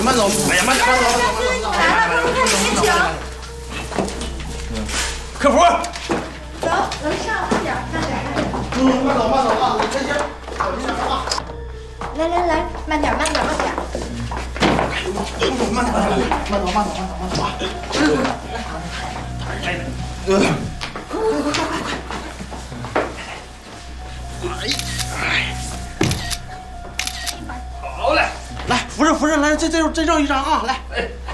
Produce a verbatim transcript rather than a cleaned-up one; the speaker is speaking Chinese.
慢走，哎呀，慢点，慢走，慢走，慢走， 来了，快快里面请。 客服， 走，楼上慢点，慢点，慢点。 嗯，慢走，慢走啊，你这些小心点啊。 来来来，慢点，慢点，慢点。 慢走，慢走，慢走，慢走，慢走啊！来，来，呃，快快快快快！哎，好嘞，来，扶着扶着，来，这这这绕一张啊，来，哎。